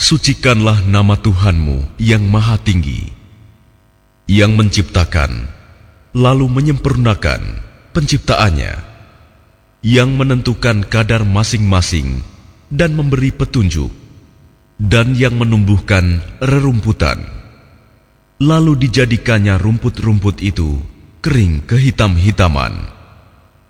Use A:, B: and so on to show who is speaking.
A: Sucikanlah nama Tuhanmu yang Maha Tinggi, yang menciptakan, lalu menyempurnakan penciptaannya, yang menentukan kadar masing-masing dan memberi petunjuk, dan yang menumbuhkan rerumputan, lalu dijadikannya rumput-rumput itu kering kehitam-hitaman.